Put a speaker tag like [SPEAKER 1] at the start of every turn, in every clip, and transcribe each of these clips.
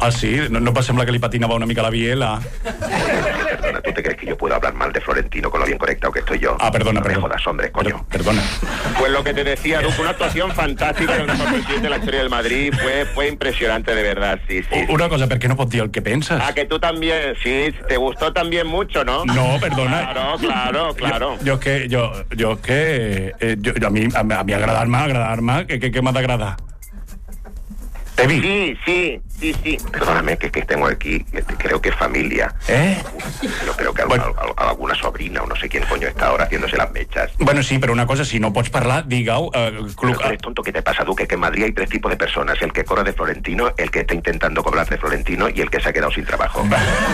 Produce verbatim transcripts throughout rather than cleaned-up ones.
[SPEAKER 1] Ah, sí? No, no pot semblar que li patinava una mica la biela.
[SPEAKER 2] Perdona, ¿tú te crees que yo puedo hablar mal de Florentino con lo bien conectado que estoy yo?
[SPEAKER 1] Ah, perdona,
[SPEAKER 2] no
[SPEAKER 1] perdona.
[SPEAKER 2] me jodas, hombre, coño.
[SPEAKER 1] Per perdona.
[SPEAKER 3] Pues lo que te decía, Duque, una actuación fantástica del mejor presidente de la historia del Madrid. Fue, fue impresionante, de verdad, sí, sí.
[SPEAKER 1] Una cosa, ¿per què no pots dir el que penses?
[SPEAKER 3] Ah, que tú también, sí, te gustó también mucho, ¿no?
[SPEAKER 1] No, perdona.
[SPEAKER 3] Claro, claro, claro.
[SPEAKER 1] Jo, jo que, jo, jo que, eh, jo, jo, a mi, a, a mi agradar-me, agradar-me, que, que, que m'ha d'agradar? Tevi.
[SPEAKER 3] Sí, sí, sí, sí.
[SPEAKER 2] Perdóname, que, que tengo aquí, este, creo que es familia.
[SPEAKER 1] Eh?
[SPEAKER 2] Yo creo que
[SPEAKER 1] Bueno.
[SPEAKER 2] al- al- alguna sobrina o no sé quién coño está ahora haciéndose las mechas.
[SPEAKER 1] Bueno, sí, però una cosa, si no pots parlar, digue-ho. Eh,
[SPEAKER 2] Pero
[SPEAKER 1] club,
[SPEAKER 2] tú eres tonto, ¿qué te pasa, Duque? Que en Madrid hay tres tipos de personas: el que cobra de Florentino, el que está intentando cobrar de Florentino y el que se ha quedado sin trabajo.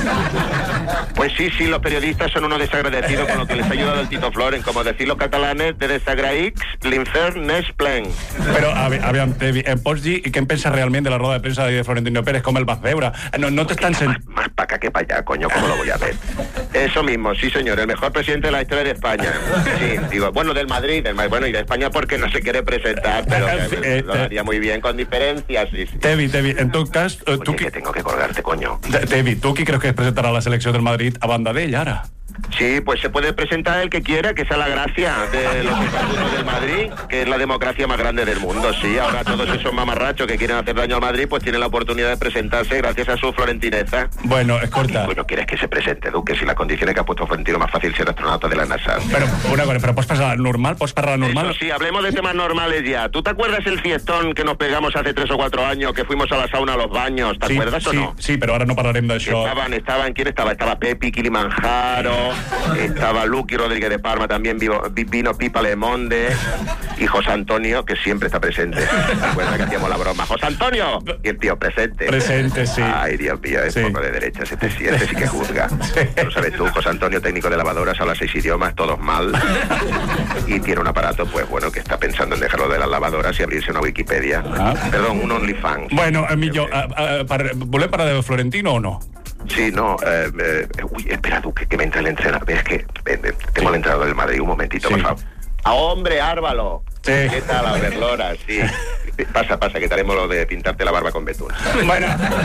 [SPEAKER 3] Pues sí, sí, los periodistas son unos desagradecidos con lo que les ha ayudado el Tito Floren. Como decir los catalanes, de desagraïts, l'infern és plen.
[SPEAKER 1] Però, a, ve- aviam, Tevi, em pots dir què en penses realment de la roda de premsa de Florentino Pérez? Com el vas veure? No, no t'estan sent...
[SPEAKER 2] Más, más para acá que para allá, coño, ¿cómo lo voy a ver?
[SPEAKER 3] Eso mismo, sí, señor, el mejor presidente de la historia de España. Sí, digo, bueno, del Madrid, del, Ma- bueno, y de España porque no se quiere presentar, pero que
[SPEAKER 1] Eh,
[SPEAKER 3] lo
[SPEAKER 1] eh,
[SPEAKER 3] haría muy bien, con diferencias, sí, sí.
[SPEAKER 1] Tevi, Tevi, en tot cas, eh, tu
[SPEAKER 2] Oye,
[SPEAKER 1] qui...
[SPEAKER 2] que tengo que colgarte, coño.
[SPEAKER 1] Te- Tevi, tu qui creus que es presentarà a la selecció del Madrid a banda d'ell, ara?
[SPEAKER 3] Sí, pues se puede presentar el que quiera, que sea la gracia de los estatutos del Madrid, que es la democracia más grande del mundo, sí. Ahora todos esos mamarrachos que quieren hacer daño al Madrid, pues tienen la oportunidad de presentarse gracias a su florentineza.
[SPEAKER 1] Bueno, escolta...
[SPEAKER 2] Bueno, ¿quieres que se presente, Duque? Si las condiciones que ha puesto Florentino, más fácil ser astronauta de la NASA.
[SPEAKER 1] Però, una cosa, però pots parlar normal? Pots parlar normal?
[SPEAKER 3] Eso sí, hablemos de temas normales ya. ¿Tú te acuerdas el fiestón que nos pegamos hace tres o cuatro años, que fuimos a la sauna a los baños? ¿Te
[SPEAKER 1] sí,
[SPEAKER 3] acuerdas o
[SPEAKER 1] sí,
[SPEAKER 3] no?
[SPEAKER 1] sí, però ara no parlarem d'això.
[SPEAKER 3] Estaban, estaban, ¿quién estaba? Estaba Pepi, Kilimanjaro, estaba Luqui Rodríguez de Parma, también vivo- vi- vino Pipa Lemonde y José Antonio, que siempre está presente. ¿Te acuerdas que hacíamos la broma? ¡José Antonio! Y el tío presente.
[SPEAKER 1] Presente, sí.
[SPEAKER 2] Ay, Dios mío, es
[SPEAKER 1] Sí.
[SPEAKER 2] poco de derechas. Este sí, este sí que juzga. Lo sabes tú, José Antonio, técnico de lavadoras, habla seis idiomas, todos mal. Y tiene un aparato, pues bueno, que está pensando en dejarlo de las lavadoras y abrirse una Wikipedia.
[SPEAKER 1] Ah.
[SPEAKER 2] Perdón, un OnlyFans.
[SPEAKER 1] Bueno, eh, millor, eh, eh, per, volem parlar de Florentino o no?
[SPEAKER 2] Sí, no, eh, eh, uy, espera, Duque, que me entra el entrenador. Ves que eh, eh, tengo el entrenador del Madrid, un momentito,
[SPEAKER 1] Sí.
[SPEAKER 2] por favor.
[SPEAKER 3] ¡Ah, hombre, Árvalo!
[SPEAKER 1] Sí.
[SPEAKER 3] ¿Qué tal, Alberlora? Sí.
[SPEAKER 2] Pasa, pasa, que te haremos lo de pintarte la barba con betún.
[SPEAKER 1] Bueno,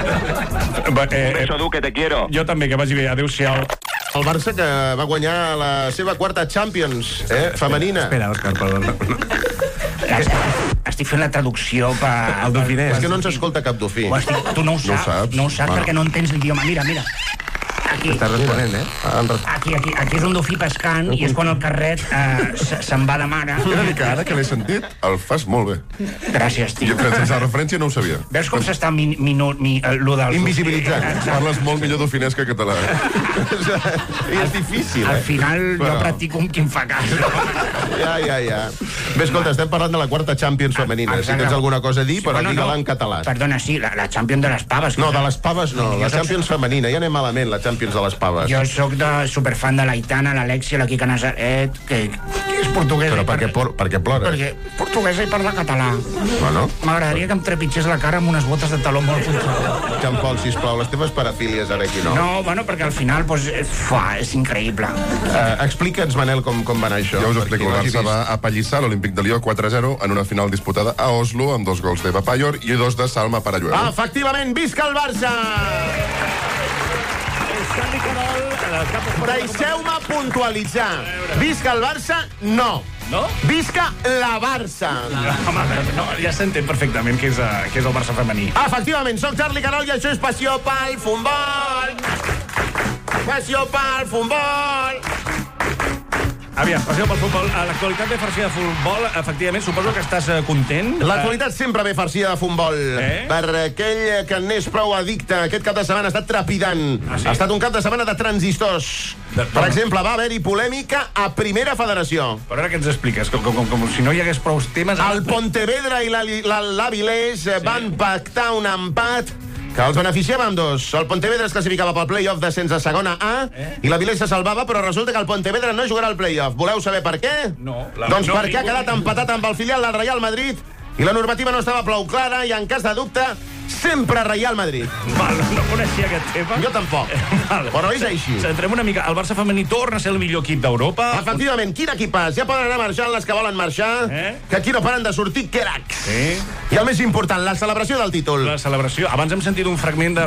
[SPEAKER 1] eh,
[SPEAKER 3] Un beso, Duque, te quiero.
[SPEAKER 1] jo també, que vagi bé. Adéu-siau.
[SPEAKER 4] El Barça, que va guanyar la seva quarta Champions, eh, femenina.
[SPEAKER 5] Espera, Òscar, perdona.
[SPEAKER 6] Estic fent la traducció per...
[SPEAKER 5] El dauphinès.
[SPEAKER 4] És que no ens escolta cap dofí.
[SPEAKER 6] Ho estic... Tu no ho saps,
[SPEAKER 4] saps?
[SPEAKER 6] no ho saps
[SPEAKER 4] Bueno.
[SPEAKER 6] perquè no entens l'idioma. Mira, mira. Aquí,
[SPEAKER 5] Estàs responent, eh?
[SPEAKER 4] En res-
[SPEAKER 6] aquí, aquí, aquí és un dofí pescant i és quan el carret eh, se- se'n va de mare.
[SPEAKER 7] He de dir que ara que l'he sentit, el fas molt bé.
[SPEAKER 6] Gràcies,
[SPEAKER 7] Jo
[SPEAKER 6] tio.
[SPEAKER 7] que sense la referència no ho sabia.
[SPEAKER 6] Veus com s'està mi, mi, mi, eh, lo del...
[SPEAKER 4] Invisibilitzant.
[SPEAKER 6] Exacte.
[SPEAKER 7] Parles molt millor d'ofinès que català.
[SPEAKER 4] I és difícil,
[SPEAKER 6] Al
[SPEAKER 4] eh?
[SPEAKER 6] final jo
[SPEAKER 4] Però-
[SPEAKER 6] practico amb qui em fa cas.
[SPEAKER 4] Ja, ja, ja. Bé, escolta, estem parlant de la quarta Champions femenina. Si
[SPEAKER 6] Exacte.
[SPEAKER 4] tens alguna cosa a dir, però
[SPEAKER 6] Bueno,
[SPEAKER 4] digue-la
[SPEAKER 6] no.
[SPEAKER 4] en català.
[SPEAKER 6] Perdona, sí, la, la Champions de les paves.
[SPEAKER 4] No, de les paves no.
[SPEAKER 6] Jo
[SPEAKER 4] La
[SPEAKER 6] soc-
[SPEAKER 4] Champions femenina. Ja anem malament, la Champions de les paves.
[SPEAKER 6] Jo sóc de superfan de l'Aitana, l'Alexia, la Quica Nazaret, que, que és portuguesa.
[SPEAKER 4] Però
[SPEAKER 6] i
[SPEAKER 4] per què, por, per què plores?
[SPEAKER 6] Perquè portuguesa i parla català.
[SPEAKER 4] Bueno,
[SPEAKER 6] M'agradaria que em trepitgés la cara amb unes botes de taló molt punxades.
[SPEAKER 4] Jean Paul, sisplau, les teves parafílies ara aquí no.
[SPEAKER 6] No, bueno, perquè al final pues, eh, fuà, és increïble.
[SPEAKER 4] Uh, Explica'ns, Manel, com, com va anar això.
[SPEAKER 7] Ja us ho
[SPEAKER 4] Per qui
[SPEAKER 7] explico. El
[SPEAKER 4] no hagi
[SPEAKER 7] Barça
[SPEAKER 4] vist.
[SPEAKER 7] va apallissar l'Olímpic de Lió quatre a zero en una final disputada a Oslo amb dos gols d'Eva Payor i dos de Salma Paralluelo.
[SPEAKER 4] Ah, efectivament, visca el Barça! Deixeu-me puntualitzar. Visca el Barça, no.
[SPEAKER 1] No?
[SPEAKER 4] Visca la Barça.
[SPEAKER 1] Home, no, ja s'entén perfectament que és, uh, que és el Barça femení.
[SPEAKER 4] Efectivament, sóc Charlie Carol i això és Passió pel Futbol. Passió pel Futbol.
[SPEAKER 1] Aviam, passió pel futbol. A l'actualitat ve farcida de futbol. Efectivament, suposo que estàs uh, content.
[SPEAKER 4] L'actualitat sempre ve farcida de futbol.
[SPEAKER 1] Eh?
[SPEAKER 4] Per aquell que n'és prou addicte, aquest cap de setmana ha estat trepidant.
[SPEAKER 1] Ah, sí?
[SPEAKER 4] Ha estat un cap de setmana de transistors.
[SPEAKER 1] De-
[SPEAKER 4] Per exemple, va haver-hi polèmica a Primera Federació.
[SPEAKER 1] Però ara què ens expliques? Com, com, com, com si no hi hagués prou temes...
[SPEAKER 4] El Pontevedra i l'Avilés la, la, sí. van pactar un empat que els beneficiava amb dos. El Pontevedra es classificava pel play-off descens a segona A eh? i l'Avilés se salvava, però resulta que el Pontevedra no jugarà al play-off. Voleu saber per què?
[SPEAKER 1] No, la-
[SPEAKER 4] Doncs
[SPEAKER 1] no,
[SPEAKER 4] perquè ha
[SPEAKER 1] ningú-
[SPEAKER 4] quedat empatat amb el filial del Real Madrid i la normativa no estava prou clara i en cas de dubte sempre Real Madrid.
[SPEAKER 1] Val, no coneixia aquest tema.
[SPEAKER 4] Jo tampoc.
[SPEAKER 1] Val.
[SPEAKER 4] Però és així.
[SPEAKER 1] Centrem una mica. El Barça femení torna a ser el millor equip d'Europa.
[SPEAKER 4] Efectivament, quin equipàs? Ja poden anar marxant les que volen marxar,
[SPEAKER 1] Eh?
[SPEAKER 4] que aquí no paren de sortir cracs.
[SPEAKER 1] Sí.
[SPEAKER 4] I el més important, la celebració del títol.
[SPEAKER 1] La celebració. Abans hem sentit un fragment de